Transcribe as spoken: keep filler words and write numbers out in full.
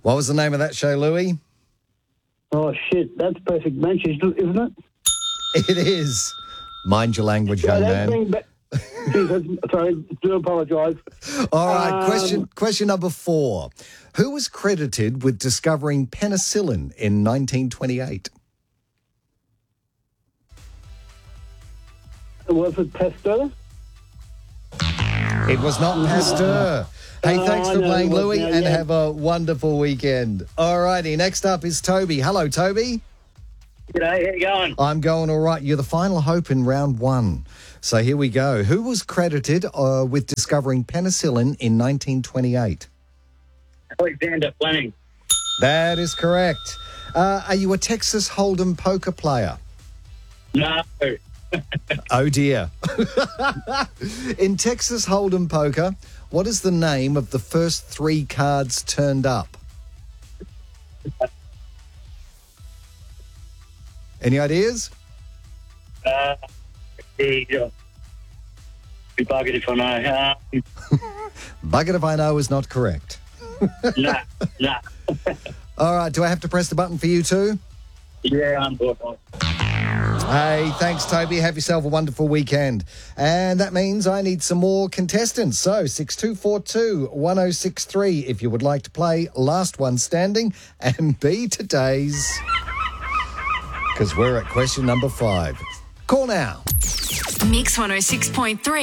What was the name of that show, Louis? Oh, shit. That's Perfect Match, isn't it? It is. Mind your language, young Yeah, man. Ba- Jesus, sorry, do apologise. All right, Um, question question number four. Who was credited with discovering penicillin in nineteen twenty-eight? Was it Pasteur? It was not Pasteur. Hey, Oh, thanks I for know playing, it was Louis, now, and yeah. have a wonderful weekend. All righty, next up is Toby. Hello, Toby. G'day, how you going? I'm going all right. You're the final hope in round one. So here we go. Who was credited uh, with discovering penicillin in nineteen twenty-eight? Alexander Fleming. That is correct. Uh, are you a Texas Hold'em poker player? No. Oh, dear. In Texas Hold'em poker, what is the name of the first three cards turned up? Any ideas? Uh, the, uh, be buggered if I know. Uh, Bugger if I know is not correct. nah, nah. All right, do I have to press the button for you too? Yeah, I'm good. Hey, thanks, Toby. Have yourself a wonderful weekend. And that means I need some more contestants. So, six two four two, one oh six three if you would like to play Last One Standing and be today's... Because we're at question number five. Call now. Mix one oh six point three.